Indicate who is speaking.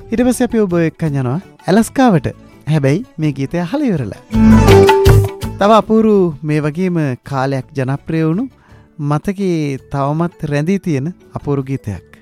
Speaker 1: ඊට පස්සේ අපි ඔබ එක්කන් යනවා ඇලස්කාවට. හැබැයි මේ ගීතය අහලා ඉවරලා. තව අපූරු මේ වගේම කාලයක් ජනප්‍රිය වුණු මතකේ තවමත් රැඳී තියෙන අපූරු ගීතයක්.